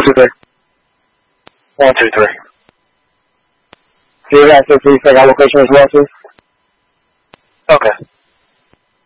123. 123. Do you have access to the location as well, please? Okay.